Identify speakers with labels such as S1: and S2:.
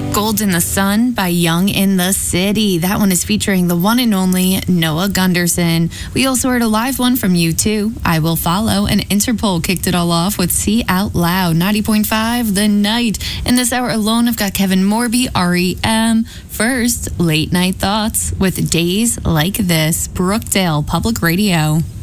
S1: Gold in the Sun by Young in the City. That one is featuring the one and only Noah Gunderson. We also heard a live one from U2, I Will Follow, and Interpol kicked it all off with See Out Loud, 90.5 The Night. In this hour alone, I've got Kevin Morby, REM. First, Late Night Thoughts with Days Like This, Brookdale Public Radio.